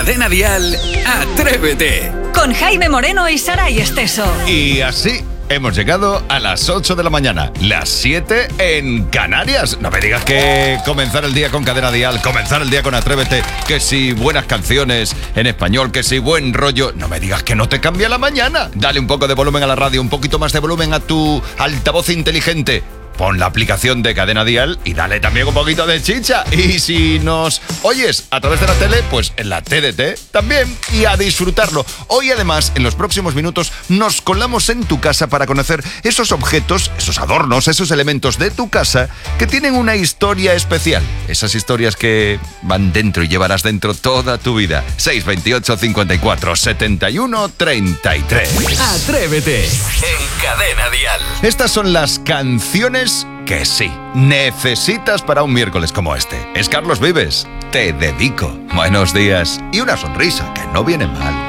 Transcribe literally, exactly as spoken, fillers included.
Cadena Dial, Atrévete. Con Jaime Moreno y Saray Esteso. Y así hemos llegado a las ocho de la mañana, las siete en Canarias. No me digas que comenzar el día con Cadena Dial, comenzar el día con Atrévete, que si buenas canciones en español, que si buen rollo. No me digas que no te cambia la mañana. Dale un poco de volumen a la radio, un poquito más de volumen a tu altavoz inteligente. Pon la aplicación de Cadena Dial y dale también un poquito de chicha. Y si nos oyes a través de la tele, pues en la T D T también. Y a disfrutarlo. Hoy además, en los próximos minutos, nos colamos en tu casa para conocer esos objetos, esos adornos, esos elementos de tu casa que tienen una historia especial. Esas historias que van dentro y llevarás dentro toda tu vida. seis veintiocho, cincuenta y cuatro, setenta y uno, treinta y tres. Atrévete en Cadena Dial. Estas son las canciones que sí, necesitas para un miércoles como este. Es Carlos Vives. Te dedico. Buenos días y una sonrisa que no viene mal.